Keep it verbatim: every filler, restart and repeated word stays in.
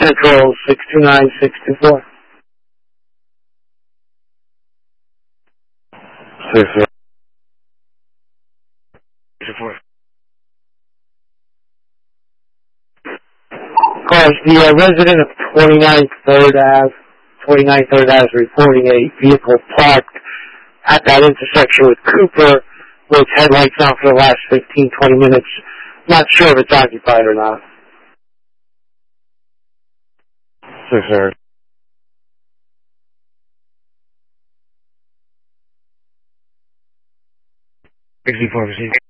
Central, six two nine six two four. six zero two four. Cars, the uh, resident of twenty-nine Third Ave, twenty-nine Third Ave is reporting a vehicle parked at that intersection with Cooper with headlights on for the last fifteen, twenty minutes. Not sure if it's occupied or not. six zero. sixty-four,